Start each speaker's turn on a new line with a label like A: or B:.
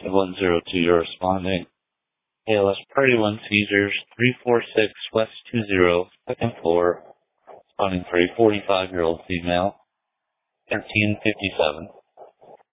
A: 5102, you're responding. ALS Priority 1 Seizures, 346 West 20, second floor, responding for a 45-year-old female, 1357.